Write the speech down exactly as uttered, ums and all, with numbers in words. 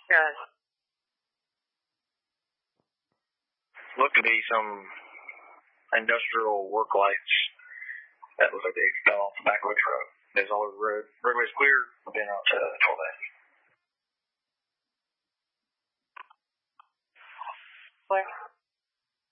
Yes. Looked to be some industrial work lights that looked like they fell off the back of a truck. There's all over the road. Roadway's clear, been out to twelve A. What?